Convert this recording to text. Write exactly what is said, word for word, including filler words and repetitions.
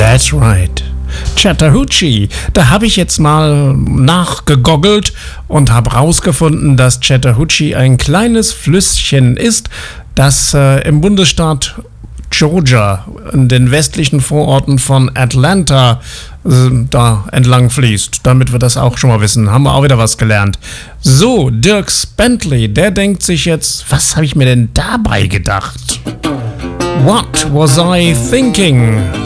That's right. Chattahoochee. Da habe ich jetzt mal nachgegoggelt und habe rausgefunden, dass Chattahoochee ein kleines Flüsschen ist, das äh, im Bundesstaat Georgia, in den westlichen Vororten von Atlanta, äh, da entlang fließt. Damit wir das auch schon mal wissen, haben wir auch wieder was gelernt. So, Dirk Bentley, der denkt sich jetzt, was habe ich mir denn dabei gedacht? What was I thinking?